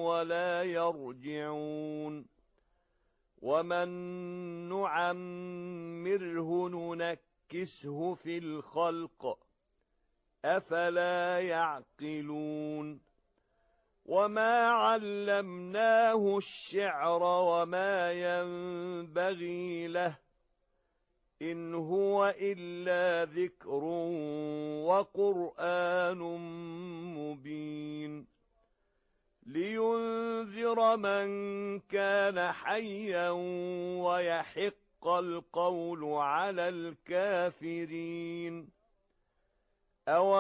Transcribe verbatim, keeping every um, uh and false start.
ولا يرجعون ومن نعمره ننكسه في الخلق أفلا يعقلون وما علمناه الشعر وما ينبغي له إن هو إلا ذكر وقرآن مبين لينذر من كان حيا ويحق القول على الكافرين. أو